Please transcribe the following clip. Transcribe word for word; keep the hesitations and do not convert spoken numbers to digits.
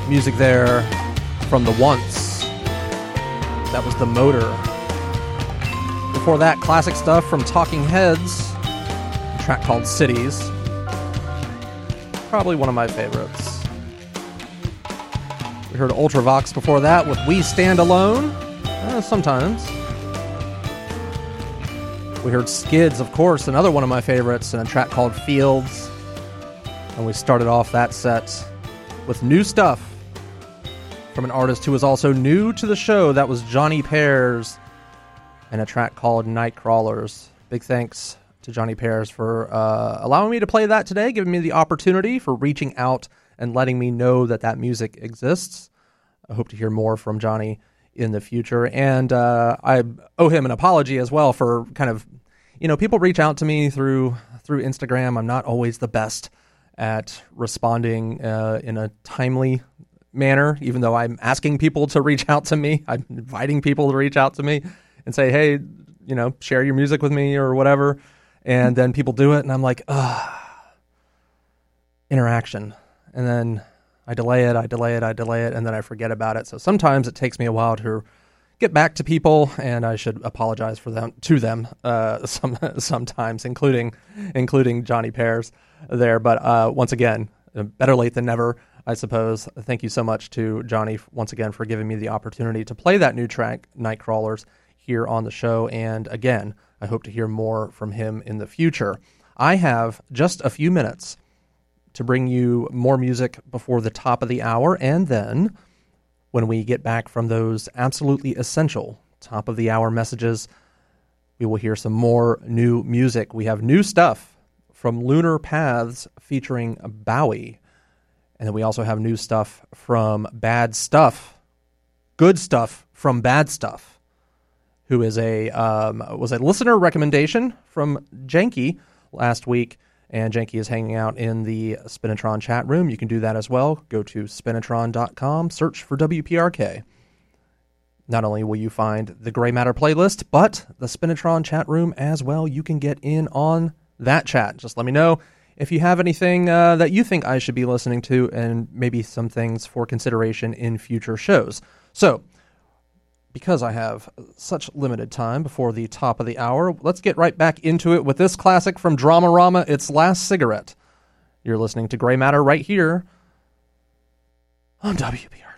Music there from The Once. That was The Motor. Before that, classic stuff from Talking Heads, a track called Cities. Probably one of my favorites. We heard Ultravox before that with We Stand Alone. Uh, sometimes. We heard Skids, of course, another one of my favorites, and a track called Fields. And we started off that set with new stuff from an artist who was also new to the show. That was Johnny Pears, and a track called Nightcrawlers. Big thanks to Johnny Pears for uh, allowing me to play that today, giving me the opportunity, for reaching out and letting me know that that music exists. I hope to hear more from Johnny in the future, and uh, I owe him an apology as well for kind of, you know, people reach out to me through through Instagram. I'm not always the best at responding uh, in a timely manner, even though I'm asking people to reach out to me. I'm inviting people to reach out to me and say, hey, you know, share your music with me or whatever. And then people do it, and I'm like, ugh, interaction. And then I delay it, I delay it, I delay it, and then I forget about it. So sometimes it takes me a while to get back to people, and I should apologize for them to them uh, some sometimes, including including Johnny Pears there. But uh, once again, better late than never, I suppose. Thank you so much to Johnny once again for giving me the opportunity to play that new track, Nightcrawlers, here on the show. And again, I hope to hear more from him in the future. I have just a few minutes to bring you more music before the top of the hour, and then when we get back from those absolutely essential top of the hour messages, we will hear some more new music. We have new stuff from Lunar Paths featuring Bowie. And then we also have new stuff from Bad Stuff. Good stuff from Bad Stuff, who is a um, was a listener recommendation from Janky last week. And Janky is hanging out in the Spinatron chat room. You can do that as well. Go to spinatron dot com, search for W P R K. Not only will you find the Gray Matter playlist, but the Spinatron chat room as well. You can get in on that chat. Just let me know if you have anything uh, that you think I should be listening to, and maybe some things for consideration in future shows. So, because I have such limited time before the top of the hour, let's get right back into it with this classic from Dramarama, It's Last Cigarette. You're listening to Gray Matter right here on W P R.